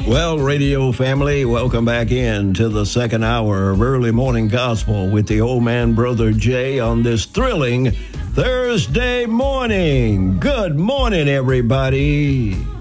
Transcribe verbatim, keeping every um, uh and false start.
Well, radio family, welcome back in to the second hour of Early Morning Gospel with the old man, Brother Jay, on this thrilling Thursday morning. Good morning, everybody.